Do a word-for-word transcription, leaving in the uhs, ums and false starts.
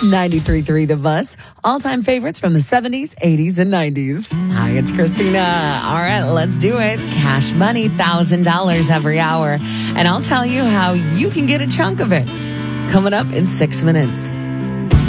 ninety-three point three The Bus. All-time favorites from the seventies, eighties, and nineties. Hi, it's Christina. All right, let's do it. Cash money, one thousand dollars every hour. And I'll tell you how you can get a chunk of it. Coming up in six minutes.